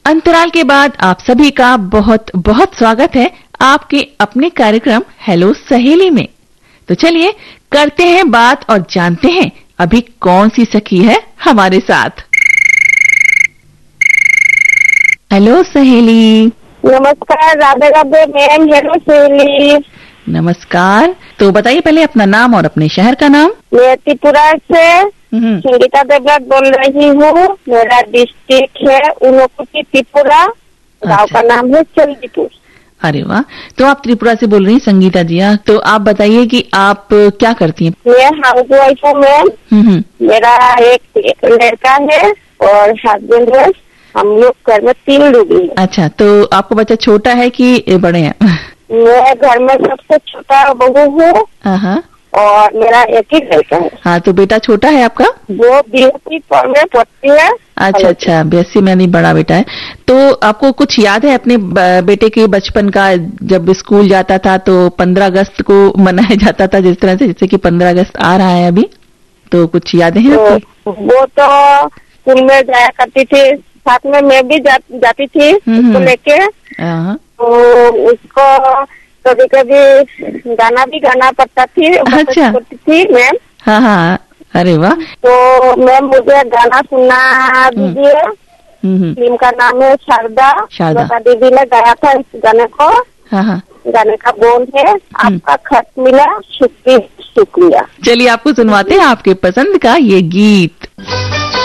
अंतराल के बाद आप सभी का बहुत बहुत स्वागत है आपके अपने कार्यक्रम हेलो सहेली में। तो चलिए करते हैं बात और जानते हैं अभी कौन सी सखी है हमारे साथ। हेलो सहेली। नमस्कार। राधे राधे मैम। हेलो सहेली। नमस्कार। तो बताइए पहले अपना नाम और अपने शहर का नाम। मैं त्रिपुरा से संगीता देवव्रत बोल रही हूँ। मेरा डिस्ट्रिक्ट है ऊनकोटी त्रिपुरा। गाँव का नाम है चंदीपुर। अरे वाह। तो आप त्रिपुरा से बोल रही हैं संगीता जी। तो आप बताइए कि आप क्या करती हैं। मैं हाउस वाइफ हूँ मैम। मेरा एक लड़का है और हस्बैंड है। हम लोग घर में 3 लोग हैं। अच्छा, तो आपका बच्चा छोटा है कि बड़े हैं? मैं घर में सबसे छोटा बहू हूँ और मेरा एक ही लड़का है। हाँ, तो बेटा छोटा है आपका? वो BSc में पढ़ती है। अच्छा, BSc में नहीं, बड़ा बेटा है। तो आपको कुछ याद है अपने बेटे के बचपन का? जब स्कूल जाता था तो 15 अगस्त को मनाया जाता था जिस तरह से, जैसे कि 15 अगस्त आ रहा है अभी, तो कुछ यादें हैं आपकी? वो तो स्कूल में जाया करती थी, साथ में मैं भी जाती थी उसको लेके। तो उसको कभी कभी गाना भी गाना पड़ता थी। अच्छा। थी मैम। हाँ। अरे वाह। तो मैम मुझे गाना सुना दीजिए। फिल्म का नाम है शारदा। लता दीदी ने गाया था इस गाने को। गाने का बोल है आपका खत मिला शुक्रिया। चलिए आपको सुनवाते हैं आपके पसंद का ये गीत।